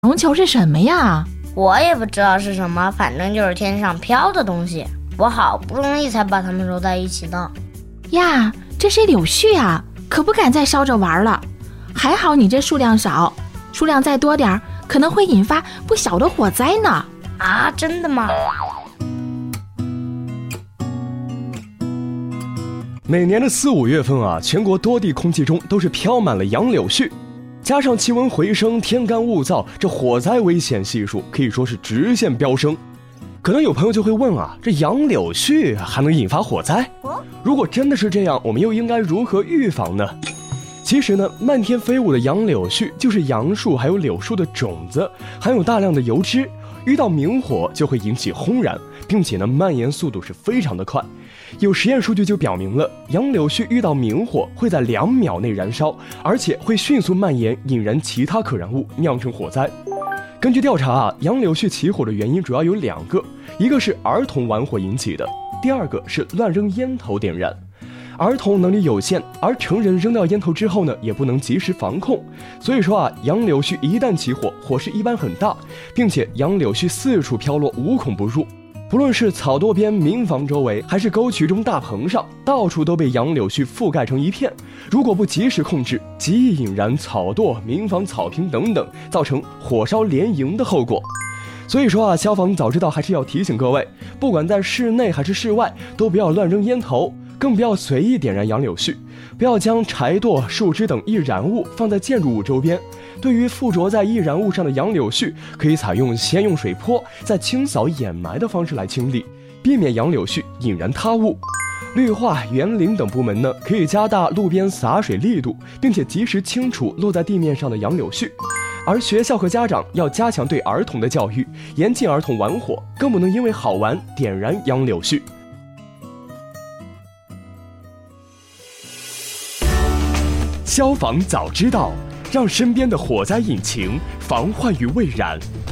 绒球是什么呀？ 我也不知道是什么，反正就是天上飘的东西。我好不容易才把它们揉在一起的。 呀，这是柳絮啊，可不敢再烧着玩了。还好你这数量少，数量再多点可能会引发不小的火灾呢。 啊，真的吗？ 每年的4、5月份啊，全国多地空气中都是飘满了杨柳絮，加上气温回升，天干物燥，这火灾危险系数可以说是直线飙升。可能有朋友就会问啊，这杨柳絮还能引发火灾？如果真的是这样，我们又应该如何预防呢？其实呢，漫天飞舞的杨柳絮就是杨树还有柳树的种子，含有大量的油脂，遇到明火就会引起轰燃，并且呢，蔓延速度是非常的快。有实验数据就表明了，杨柳絮遇到明火会在2秒内燃烧，而且会迅速蔓延，引燃其他可燃物，酿成火灾。根据调查啊，杨柳絮起火的原因主要有2个，一个是儿童玩火引起的，第2个是乱扔烟头点燃。儿童能力有限，而成人扔掉烟头之后呢，也不能及时防控，所以说啊，杨柳絮一旦起火，火势一般很大，并且杨柳絮四处飘落，无孔不入。不论是草垛边、民房周围，还是沟渠中、大棚上，到处都被杨柳絮覆盖成一片。如果不及时控制，极易引燃草垛、民房、草坪等等，造成火烧连营的后果。所以说啊，消防早知道还是要提醒各位，不管在室内还是室外，都不要乱扔烟头，更不要随意点燃杨柳絮，不要将柴垛、树枝等易燃物放在建筑物周边。对于附着在易燃物上的杨柳絮，可以采用先用水泼，再清扫掩埋的方式来清理，避免杨柳絮引燃他物。绿化、园林等部门呢，可以加大路边洒水力度，并且及时清除落在地面上的杨柳絮。而学校和家长要加强对儿童的教育，严禁儿童玩火，更不能因为好玩点燃杨柳絮。消防早知道，让身边的火灾引擎防患于未然。